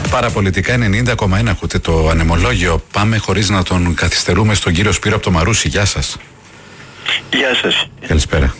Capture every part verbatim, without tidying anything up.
Παραπολιτικά ενενήντα κόμμα ένα ακούτε το ανεμολόγιο. Πάμε χωρίς να τον καθυστερούμε στον κύριο Σπύρο από το Μαρούσι. Γεια σας. Γεια σας. Καλησπέρα.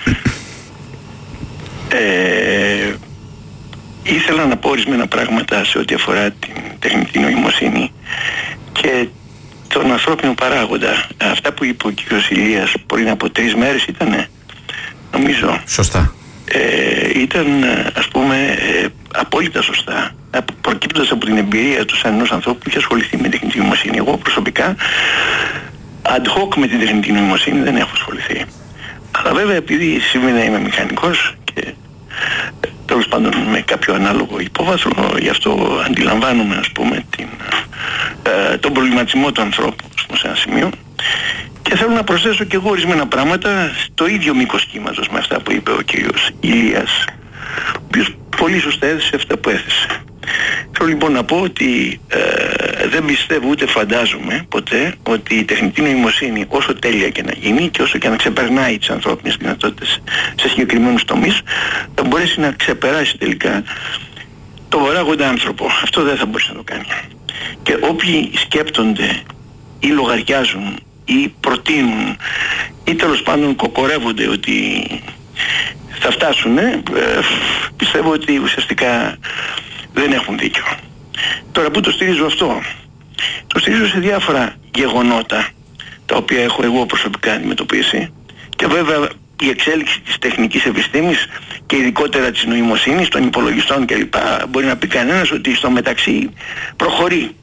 Ε, ήθελα να πω ορισμένα πράγματα σε ό,τι αφορά την τεχνητή νοημοσύνη και τον ανθρώπινο παράγοντα. Αυτά που είπε ο κύριος Ηλίας πριν από τρεις μέρες ήτανε, νομίζω. Σωστά. Ε, ήταν, ας πούμε, ε, απόλυτα σωστά, προκύπτοντας από την εμπειρία του σαν ενός ανθρώπου που είχε ασχοληθεί με τεχνητή νοημοσύνη. Εγώ προσωπικά ad hoc με την τεχνητή νοημοσύνη δεν έχω ασχοληθεί. Αλλά βέβαια επειδή σήμερα είμαι μηχανικός και τέλος πάντων με κάποιο ανάλογο υπόβαθρο, γι' αυτό αντιλαμβάνομαι, ας πούμε, την, ε, τον προβληματισμό του ανθρώπου σε ένα σημείο. Και θέλω να προσθέσω και εγώ ορισμένα πράγματα στο ίδιο μήκος κύματος με αυτά που είπε ο κύριος Ηλίας, ο οποίος πολύ σωστά έθεσε αυτά που έθεσε. Θέλω λοιπόν να πω ότι ε, δεν πιστεύω ούτε φαντάζομαι ποτέ ότι η τεχνητή νοημοσύνη, όσο τέλεια και να γίνει και όσο και να ξεπερνάει τις ανθρώπινες δυνατότητες σε συγκεκριμένους τομείς, θα μπορέσει να ξεπεράσει τελικά τον παράγοντα άνθρωπο. Αυτό δεν θα μπορέσει να το κάνει. Και όποιοι σκέπτονται ή λογαριάζουν ή προτείνουν ή τέλος πάντων κοκορεύονται ότι θα φτάσουν, ε, πιστεύω ότι ουσιαστικά δεν έχουν δίκιο. Τώρα που το στηρίζω αυτό? Το στηρίζω σε διάφορα γεγονότα τα οποία έχω εγώ προσωπικά αντιμετωπίσει και βέβαια η εξέλιξη της τεχνικής επιστήμης και ειδικότερα της νοημοσύνης, των υπολογιστών κλπ. Μπορεί να πει κανένας ότι στο μεταξύ προχωρεί.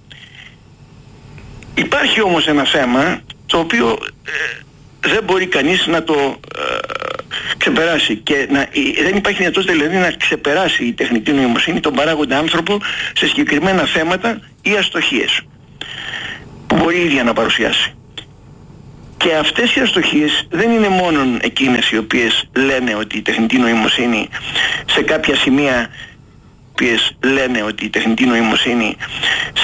Υπάρχει όμως ένα θέμα το οποίο ε, δεν μπορεί κανείς να το ε, ξεπεράσει και να, ε, δεν υπάρχει δυνατότητα δηλαδή να ξεπεράσει η τεχνητή νοημοσύνη τον παράγοντα άνθρωπο σε συγκεκριμένα θέματα ή αστοχίες που μπορεί η ίδια να παρουσιάσει. Και αυτές οι αστοχίες δεν είναι μόνο εκείνες οι οποίες λένε ότι η τεχνητή νοημοσύνη σε κάποια σημεία, οι οποίες λένε ότι η τεχνητή νοημοσύνη